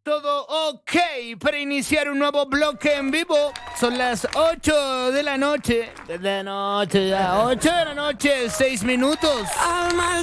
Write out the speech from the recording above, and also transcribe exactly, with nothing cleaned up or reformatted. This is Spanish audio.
todo ok para iniciar un nuevo bloque en vivo. Son las ocho de la noche. De la noche, ya. ocho de la noche, seis minutos. Al mal